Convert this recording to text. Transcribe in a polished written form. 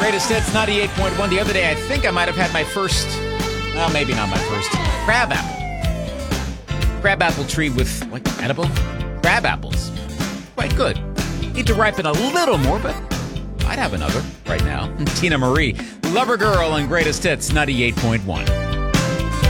Greatest Hits 98.1. The other day, I think I might have had my first, well, maybe not my first, crab apple. Crab apple tree with, like, edible crab apples. Quite good. Need to ripen a little more, but I'd have another right now. Tina Marie, Lover Girl on Greatest Hits 98.1.